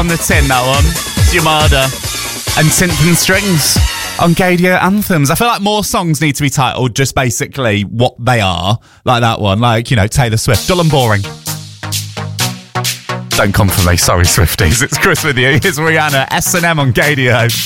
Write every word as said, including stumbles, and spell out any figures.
on the tin, that one. It's Yamada and Synth and Strings on Gadio Anthems. I feel like more songs need to be titled just basically what they are, like that one, like, you know, Taylor Swift. Dull and boring. Don't come for me, sorry Swifties. It's Chris with you. Here's Rihanna, S and M on Gadio.